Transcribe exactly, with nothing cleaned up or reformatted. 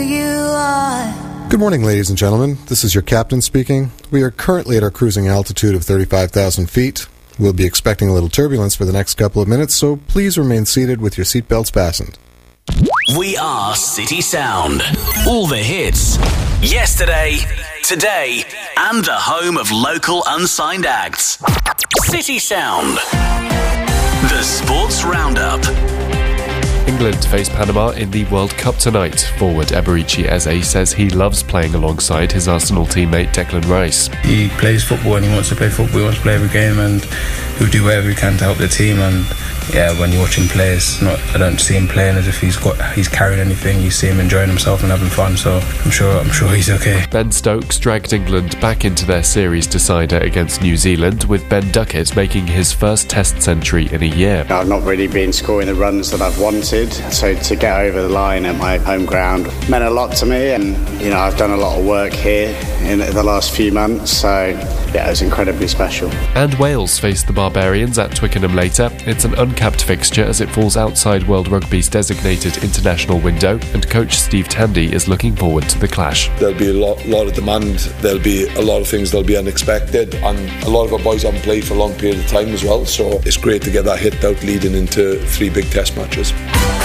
you are. Good morning, ladies and gentlemen. This is your captain speaking. We are currently at our cruising altitude of thirty-five thousand feet. We'll be expecting a little turbulence for the next couple of minutes, so please remain seated with your seatbelts fastened. We are City Sound. All the hits. Yesterday, today, and the home of local unsigned acts. City Sound. The Sports Roundup. England face Panama in the World Cup tonight. Forward Eberici Eze says he loves playing alongside his Arsenal teammate Declan Rice. He plays football and he wants to play football, he wants to play every game, and he'll do whatever he can to help the team. And yeah, when you watch him play, it's not, I don't see him playing as if he's got he's carrying anything. You see him enjoying himself and having fun, so I'm sure I'm sure he's okay. Ben Stokes dragged England back into their series decider against New Zealand, with Ben Duckett making his first Test century in a year. I've not really been scoring the runs that I've wanted, so to get over the line at my home ground meant a lot to me. And you know, I've done a lot of work here in the last few months, so yeah, it was incredibly special. And Wales face the Barbarians at Twickenham later. It's an uncapped fixture as it falls outside World Rugby's designated international window, and coach Steve Tandy is looking forward to the clash. There'll be a lot, lot of demand, there'll be a lot of things that'll be unexpected, and a lot of our boys haven't played for a long period of time as well, so it's great to get that hit out leading into three big Test matches.